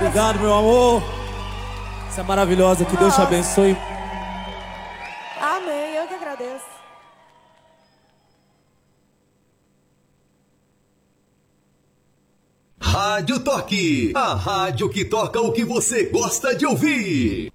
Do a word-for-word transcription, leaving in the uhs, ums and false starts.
Obrigado, meu amor. Você é maravilhosa, que Deus te abençoe. Amém, eu que agradeço. Rádio Toque, a rádio que toca o que você gosta de ouvir.